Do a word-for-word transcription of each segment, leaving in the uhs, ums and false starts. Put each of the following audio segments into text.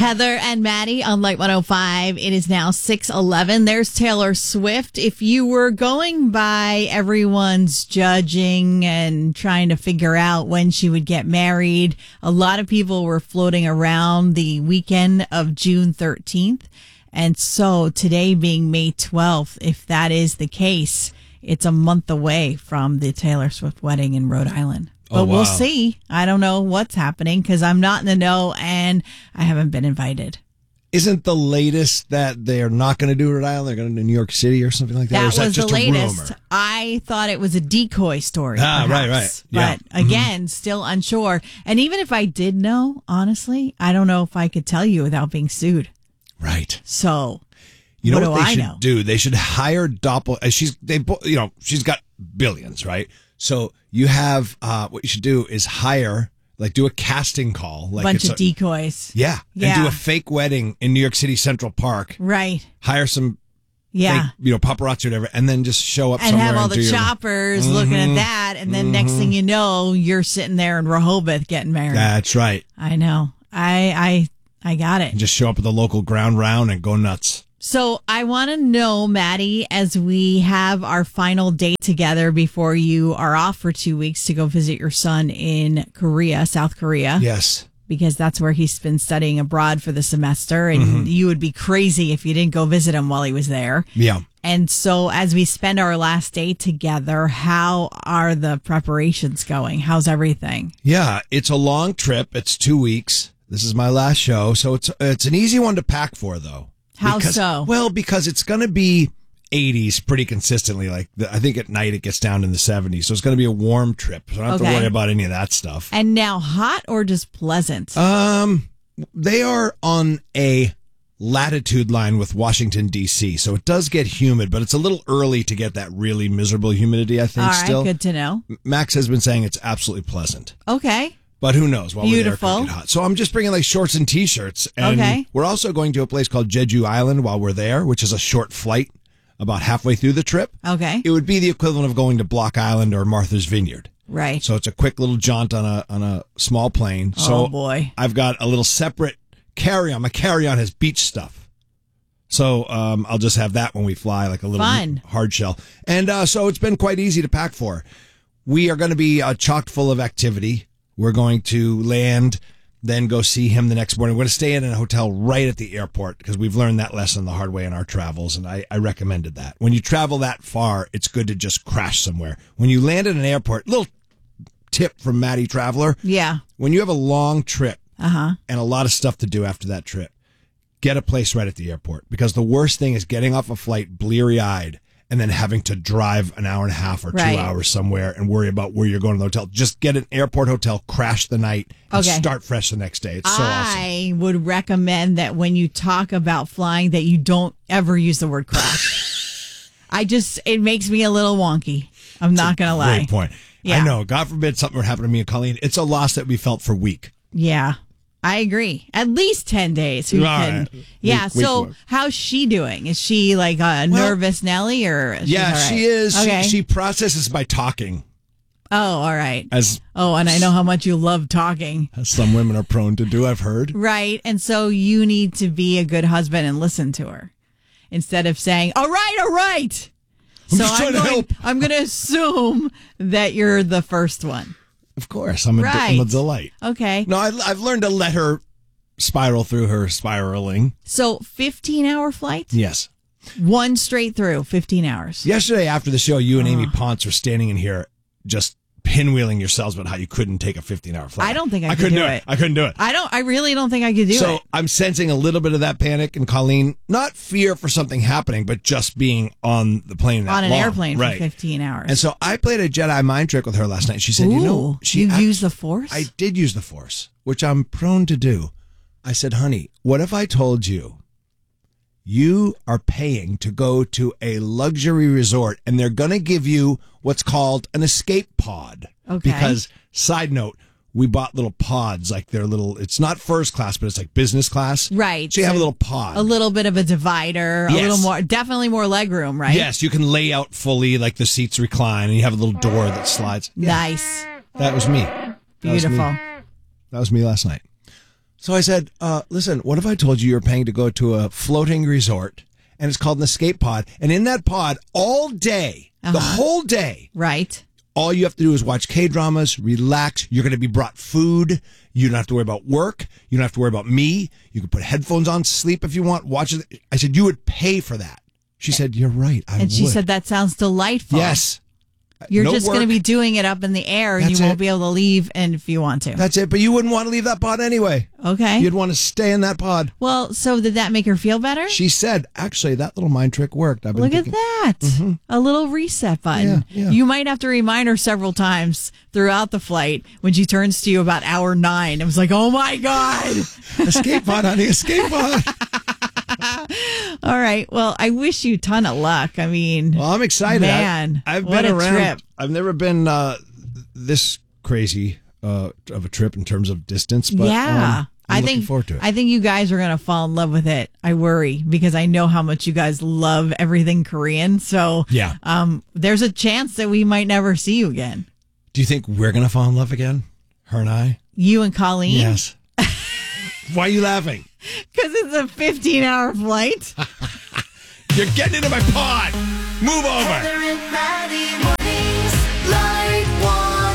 Heather and Maddie on Light one oh five. It is now six eleven. There's Taylor Swift. If you were going by everyone's judging and trying to figure out when she would get married, a lot of people were floating around the weekend of June thirteenth. And so today being May twelfth, if that is the case, it's a month away from the Taylor Swift wedding in Rhode Island. But oh, wow. We'll see. I don't know what's happening because I'm not in the know and I haven't been invited. Isn't the latest that they're not going to do Rhode Island? They're going to do New York City or something like that? That or is was that just the latest. A rumor? I thought it was a decoy story. Ah, perhaps, right, right. Yeah. But again, mm-hmm. still unsure. And even if I did know, honestly, I don't know if I could tell you without being sued. Right. So, you know what, what do they I should know? do? They should hire Doppel. She's they, you know, she's got billions, right? So you have uh, what you should do is hire, like, do a casting call, like bunch it's of a, decoys. yeah, yeah, and do a fake wedding in New York City Central Park. Right. Hire some, yeah, fake, you know, paparazzi or whatever, and then just show up and somewhere have all and the do your- choppers Mhm. looking at that, and then Mhm. next thing you know, you're sitting there in Rehoboth getting married. That's right. I know. I I I got it. And just show up at the local ground round and go nuts. So I want to know, Maddie, as we have our final date together before you are off for two weeks to go visit your son in Korea, South Korea. Yes. Because that's where he's been studying abroad for the semester. And Mhm. you would be crazy if you didn't go visit him while he was there. Yeah. And so as we spend our last day together, how are the preparations going? How's everything? Yeah, it's a long trip. It's two weeks. This is my last show. So it's it's an easy one to pack for, though. How Because- so? Well, because it's going to be eighties pretty consistently. Like the, I think at night it gets down in the seventies. So it's going to be a warm trip. So I don't have Okay. to worry about any of that stuff. And now hot or just pleasant? Um, they are on a latitude line with Washington, D C. So it does get humid, but it's a little early to get that really miserable humidity, I think, All right, still. good to know. Max has been saying it's absolutely pleasant. Okay. But who knows? While Beautiful. we're there, it could get hot. So I'm just bringing like shorts and t-shirts. And Okay. we're also going to a place called Jeju Island while we're there, which is a short flight about halfway through the trip. Okay. It would be the equivalent of going to Block Island or Martha's Vineyard. Right. So it's a quick little jaunt on a on a small plane. So Oh, boy. I've got a little separate carry-on. My carry-on has beach stuff. So um, I'll just have that when we fly, like a little Fun. hard shell. And uh, so it's been quite easy to pack for. We are going to be uh, chock full of activity. We're going to land, then go see him the next morning. We're going to stay in a hotel right at the airport because we've learned that lesson the hard way in our travels, and I, I recommended that. When you travel that far, it's good to just crash somewhere. When you land at an airport, little tip from Maddie Traveler. Yeah. When you have a long trip Uh-huh. and a lot of stuff to do after that trip, get a place right at the airport because the worst thing is getting off a flight bleary-eyed and then having to drive an hour and a half or Right. two hours somewhere and worry about where you're going to the hotel. Just get an airport hotel, crash the night, and Okay. start fresh the next day. It's so awesome. I would recommend that when you talk about flying that you don't ever use the word crash. I just, it makes me a little wonky. I'm not going to lie. Great point. Yeah. I know. God forbid something would happen to me and Colleen. It's a loss that we felt for a week. Yeah. I agree. At least ten days. Who All can, right. Yeah. Week- week so one. how's she doing? Is she like a Well, nervous Nelly or? she's Yeah, all right? she is. She- Okay. She, processes by talking, oh, all right. as, Oh, and I know how much you love talking. as some women are prone to do, I've heard. Right. And so you need to be a good husband and listen to her instead of saying, all right, all right. I'm so just trying I'm to going, help. I'm going to assume that you're the first one. Of course. I'm a, Right. I'm a delight. Okay. No, I, I've learned to let her spiral through her spiraling. So fifteen hour flights? Yes. One straight through, fifteen hours. Yesterday after the show, you and Amy Oh. Ponce were standing in here just pinwheeling yourselves about how you couldn't take a fifteen hour flight. I don't think I could couldn't do do it. I couldn't do it. I don't, I really don't think I could do so it. I'm sensing a little bit of that panic in Colleen. Not fear for something happening, but just being on the plane that On an long. airplane right. for fifteen hours. And so I played a Jedi mind trick with her last night. She said, Ooh, you know, she you act- use the force? I did use the force, which I'm prone to do. I said, honey, what if I told you you are paying to go to a luxury resort and they're going to give you what's called an escape pod? Okay. Because, side note, we bought little pods, like they're little, it's not first class, but it's like business class. Right. So you have a So little pod. a little bit of a divider, a Yes. little more, definitely more leg room, right? Yes, you can lay out fully, like the seats recline, and you have a little door that slides. Nice. That was me. That was me. Beautiful. That was me last night. So I said, uh, listen, what if I told you you're paying to go to a floating resort and it's called an escape pod? And in that pod all day, uh-huh. the whole day, right? all you have to do is watch K-dramas, relax. You're going to be brought food. You don't have to worry about work. You don't have to worry about me. You can put headphones on, sleep if you want, watch it. I said, you would pay for that. She said, you're right. I and she would. said, that sounds delightful. Yes. You're no just going to be doing it up in the air, and That's you won't it. be able to leave and if you want to. That's it. But you wouldn't want to leave that pod anyway. Okay. You'd want to stay in that pod. Well, so did that make her feel better? She said, actually, that little mind trick worked. I've been Look thinking, at that. Mm-hmm. A little reset button. Yeah, yeah. You might have to remind her several times throughout the flight when she turns to you about hour nine. It was like, oh, my God. Escape pod, honey. Escape pod. All right. Well, I wish you a ton of luck. I mean, well, I'm excited. Man, I, I've what been a around. trip. I've never been uh, this crazy uh, of a trip in terms of distance, but yeah. um, I'm I looking think forward to it. I think you guys are going to fall in love with it. I worry because I know how much you guys love everything Korean. So yeah. um, there's a chance that we might never see you again. Do you think we're going to fall in love again? Her and I? You and Colleen? Yes. Why are you laughing? Because it's a fifteen-hour flight. You're getting into my pod. Move over. Heather and Maddie mornings, Light one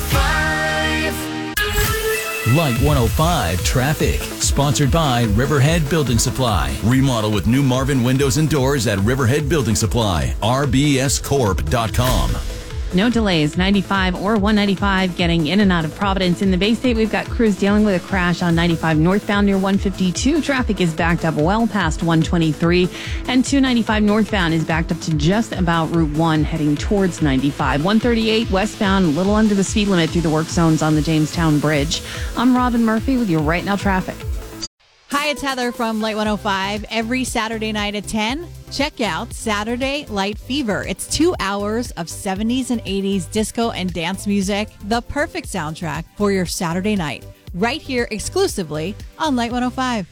oh five. Light one oh five traffic. Sponsored by Riverhead Building Supply. Remodel with new Marvin windows and doors at Riverhead Building Supply. R B S corp dot com. No delays, ninety-five or one ninety-five getting in and out of Providence. In the Bay State, we've got crews dealing with a crash on ninety-five northbound near one fifty-two. Traffic is backed up well past one twenty-three. And two ninety-five northbound is backed up to just about Route one heading towards ninety-five. one thirty-eight westbound, a little under the speed limit through the work zones on the Jamestown Bridge. I'm Robin Murphy with your Right Now traffic. Hi, it's Heather from Light one oh five. Every Saturday night at ten, check out Saturday Light Fever. It's two hours of seventies and eighties disco and dance music, the perfect soundtrack for your Saturday night, right here exclusively on Light one oh five.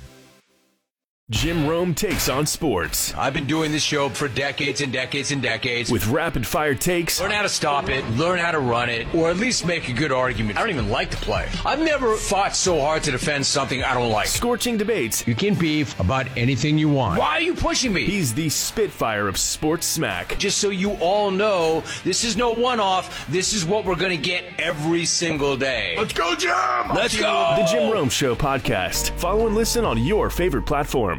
Jim Rome takes on sports I've been doing this show for decades and decades and decades. with rapid-fire takes, Learn how to stop it, learn how to run it, or at least make a good argument. I don't even like to play. I've never fought so hard to defend something I don't like. scorching debates. You can beef about anything you want. Why are you pushing me? He's the Spitfire of sports smack. Just so you all know, this is no one-off. This is what we're going to get every single day. Let's go, Jim! Let's go! The Jim Rome Show podcast. Follow and listen on your favorite platform.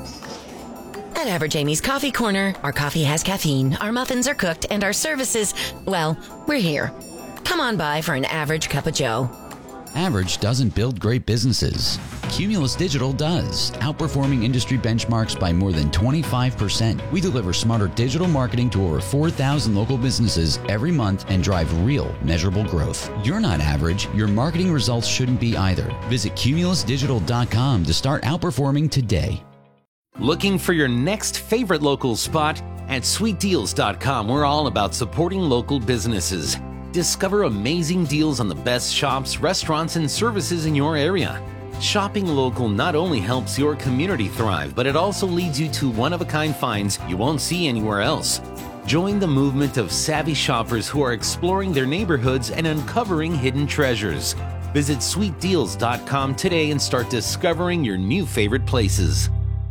At Average Amy's Coffee Corner, our coffee has caffeine, our muffins are cooked, and our services, well, we're here. Come on by for an average cup of joe. Average doesn't build great businesses. Cumulus Digital does, outperforming industry benchmarks by more than twenty-five percent. We deliver smarter digital marketing to over four thousand local businesses every month and drive real, measurable growth. You're not average. Your marketing results shouldn't be either. Visit cumulus digital dot com to start outperforming today. Looking for your next favorite local spot? At sweet deals dot com, we're all about supporting local businesses. Discover amazing deals on the best shops, restaurants, and services in your area. Shopping local not only helps your community thrive, but it also leads you to one-of-a-kind finds you won't see anywhere else. Join the movement of savvy shoppers who are exploring their neighborhoods and uncovering hidden treasures. Visit sweet deals dot com today and start discovering your new favorite places.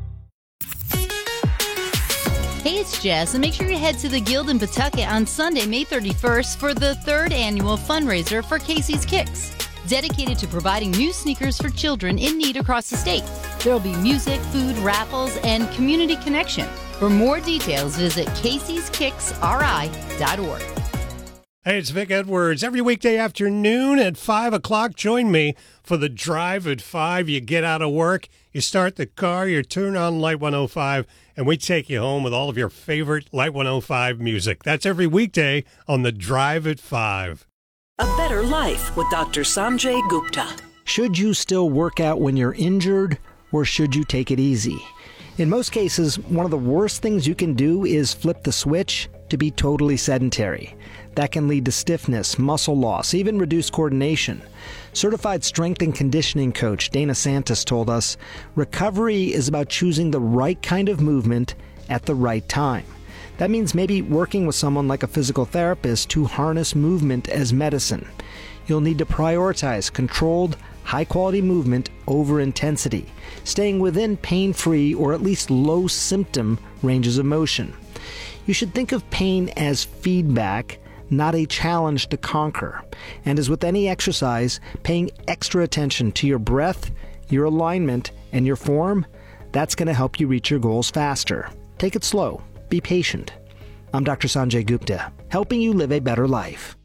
Hey, it's Jess, and make sure you head to the Guild in Pawtucket on Sunday, May thirty-first for the third annual fundraiser for Casey's Kicks, dedicated to providing new sneakers for children in need across the state. There will be music, food, raffles, and community connection. For more details, visit caseys kicks r i dot org. Hey, it's Vic Edwards. Every weekday afternoon at five o'clock, join me for the Drive at five. You get out of work, you start the car, you turn on Light one oh five, and we take you home with all of your favorite Light one oh five music. That's every weekday on the Drive at five. A Better Life with Doctor Sanjay Gupta. Should you still work out when you're injured, or should you take it easy? In most cases, one of the worst things you can do is flip the switch to be totally sedentary. That can lead to stiffness, muscle loss, even reduced coordination. Certified strength and conditioning coach Dana Santos told us, recovery is about choosing the right kind of movement at the right time. That means maybe working with someone like a physical therapist to harness movement as medicine. You'll need to prioritize controlled, high quality movement over intensity, staying within pain-free or at least low symptom ranges of motion. You should think of pain as feedback, not a challenge to conquer. And as with any exercise, paying extra attention to your breath, your alignment, and your form, that's going to help you reach your goals faster. Take it slow. Be patient. I'm Doctor Sanjay Gupta, helping you live a better life.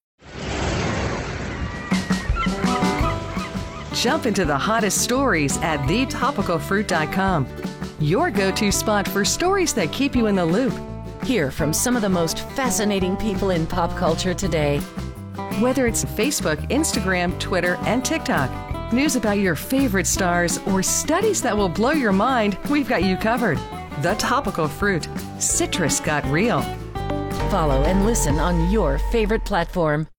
Jump into the hottest stories at the topical fruit dot com. Your go-to spot for stories that keep you in the loop. Hear from some of the most fascinating people in pop culture today. Whether it's Facebook, Instagram, Twitter, and TikTok, news about your favorite stars, or studies that will blow your mind, we've got you covered. The Topical Fruit. Citrus got real. Follow and listen on your favorite platform.